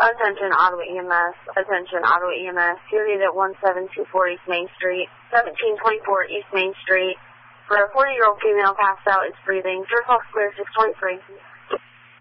Attention Ottawa EMS. Attention Ottawa EMS. Unit at 1724 East Main Street. 1724 East Main Street. For a 40-year-old female passed out, is breathing. Jerk off clear 623.